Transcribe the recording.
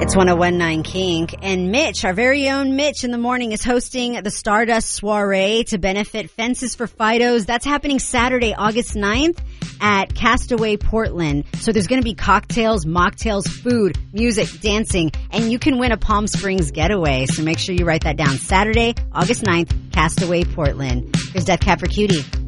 It's 101.9 Kink. And Mitch, our very own Mitch in the morning, is hosting the Stardust Soiree to benefit Fences for Fidos. That's happening Saturday, August 9th at Castaway Portland. So there's going to be cocktails, mocktails, food, music, dancing, and you can win a Palm Springs getaway. So make sure you write that down. Saturday, August 9th, Castaway Portland. Here's Death Cab for Cutie.